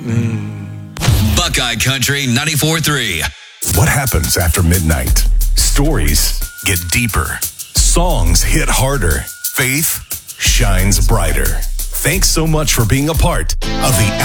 Buckeye Country 94.3. What happens after midnight? Stories get deeper. Songs hit harder. Faith shines brighter. Thanks so much for being a part of the